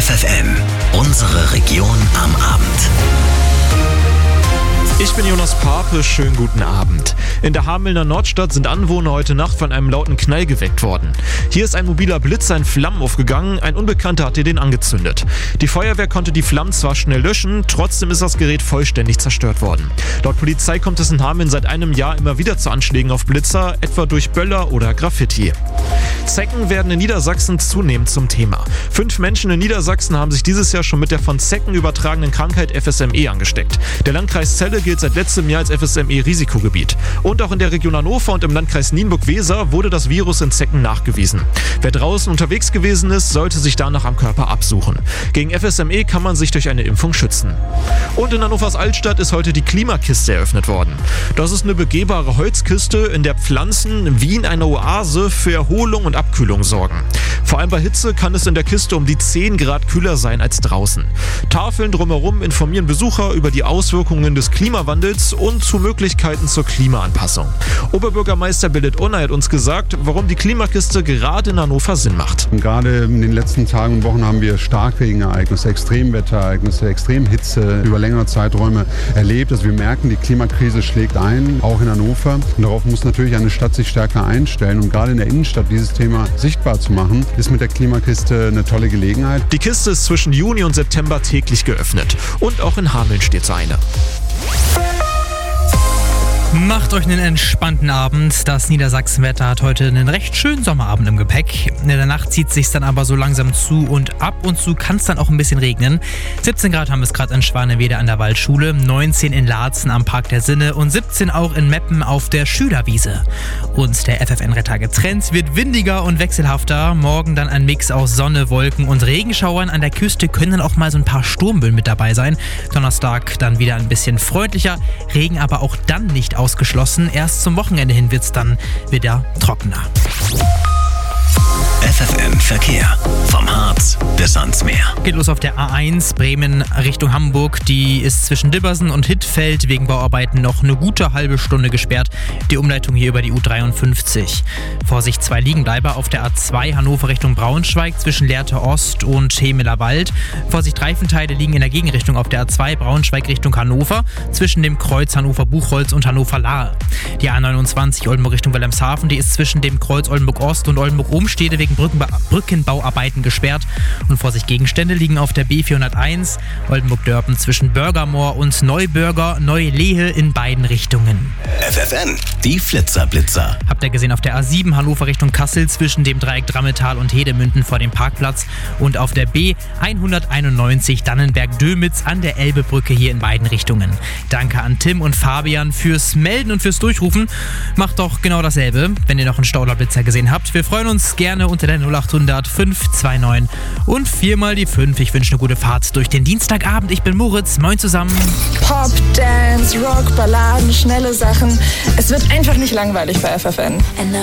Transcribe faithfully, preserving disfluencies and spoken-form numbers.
F F N, unsere Region am Abend. Ich bin Jonas Pape, schönen guten Abend. In der Hamelner Nordstadt sind Anwohner heute Nacht von einem lauten Knall geweckt worden. Hier ist ein mobiler Blitzer in Flammen aufgegangen, ein Unbekannter hatte den angezündet. Die Feuerwehr konnte die Flammen zwar schnell löschen, trotzdem ist das Gerät vollständig zerstört worden. Laut Polizei kommt es in Hameln seit einem Jahr immer wieder zu Anschlägen auf Blitzer, etwa durch Böller oder Graffiti. Zecken werden in Niedersachsen zunehmend zum Thema. Fünf Menschen in Niedersachsen haben sich dieses Jahr schon mit der von Zecken übertragenen Krankheit F S M E angesteckt. Der Landkreis Celle gilt seit letztem Jahr als F S M E-Risikogebiet. Und auch in der Region Hannover und im Landkreis Nienburg-Weser wurde das Virus in Zecken nachgewiesen. Wer draußen unterwegs gewesen ist, sollte sich danach am Körper absuchen. Gegen F S M E kann man sich durch eine Impfung schützen. Und in Hannovers Altstadt ist heute die Klimakiste eröffnet worden. Das ist eine begehbare Holzkiste, in der Pflanzen wie in einer Oase für Erholung und Abkühlung sorgen. Vor allem bei Hitze kann es in der Kiste um die zehn Grad kühler sein als draußen. Tafeln drumherum informieren Besucher über die Auswirkungen des Klimawandels und zu Möglichkeiten zur Klimaanpassung. Oberbürgermeister Billit Unna hat uns gesagt, warum die Klimakiste gerade in Hannover Sinn macht. Gerade in den letzten Tagen und Wochen haben wir Starkregenereignisse, Extremwetterereignisse, Extremhitze über längere Zeiträume erlebt. Also wir merken, die Klimakrise schlägt ein, auch in Hannover. Und darauf muss natürlich eine Stadt sich stärker einstellen. Und gerade in der Innenstadt dieses Thema sichtbar zu machen, ist mit der Klimakiste eine tolle Gelegenheit. Die Kiste ist zwischen Juni und September täglich geöffnet. Und auch in Hameln steht so eine. Macht euch einen entspannten Abend. Das Niedersachsenwetter hat heute einen recht schönen Sommerabend im Gepäck. In der Nacht zieht es sich dann aber so langsam zu und ab und zu kann es dann auch ein bisschen regnen. siebzehn Grad haben wir es gerade in Schwanewede an der Waldschule, neunzehn in Laatzen am Park der Sinne und siebzehn auch in Meppen auf der Schülerwiese. Und der F F N-Trend wird windiger und wechselhafter. Morgen dann ein Mix aus Sonne, Wolken und Regenschauern. An der Küste können dann auch mal so ein paar Sturmböen mit dabei sein. Donnerstag dann wieder ein bisschen freundlicher, Regen aber auch dann nicht ausgeschlossen. Erst zum Wochenende hin wird es dann wieder trockener. F F N Verkehr. Vom Harz bis ans Meer. Geht los auf der A eins Bremen Richtung Hamburg. Die ist zwischen Dibbersen und Hittfeld wegen Bauarbeiten noch eine gute halbe Stunde gesperrt. Die Umleitung hier über die U dreiundfünfzig. Vorsicht, zwei Liegenbleiber auf der A zwei Hannover Richtung Braunschweig zwischen Lehrte Ost und Hemeler Wald. Vorsicht, Reifenteile liegen in der Gegenrichtung auf der A zwei Braunschweig Richtung Hannover zwischen dem Kreuz Hannover-Buchholz und Hannover-Lahe. Die A neunundzwanzig Oldenburg Richtung Wilhelmshaven, die ist zwischen dem Kreuz Oldenburg-Ost und Oldenburg-Ohnstede wegen Brückenba- Brückenbauarbeiten gesperrt. Und Vorsicht, Gegenstände liegen auf der B vierhunderteins Oldenburg-Dörpen zwischen Bürgermoor und Neubürger Neulehe in beiden Richtungen. F F N, die Flitzerblitzer. Habt ihr gesehen auf der A sieben Hannover Richtung Kassel zwischen dem Dreieck Drammetal und Hedemünden vor dem Parkplatz und auf der B hunderteinundneunzig Dannenberg-Dömitz an der Elbebrücke hier in beiden Richtungen. Danke an Tim und Fabian fürs Melden und fürs Durchrufen. Macht doch genau dasselbe, wenn ihr noch einen Stauderblitzer gesehen habt. Wir freuen uns gerne unter der null acht hundert fünf zwei neun und viermal die fünf. Ich wünsche eine gute Fahrt durch den Dienstagabend. Ich bin Moritz. Moin zusammen. Pop, Dance, Rock, Balladen, schnelle Sachen. Es wird einfach nicht langweilig bei F F N.